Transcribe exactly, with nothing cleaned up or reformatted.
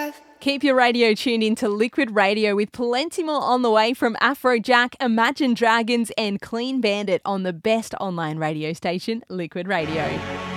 have. Keep your radio tuned into Liquid Radio with plenty more on the way from Afrojack, Imagine Dragons and Clean Bandit on the best online radio station, Liquid Radio.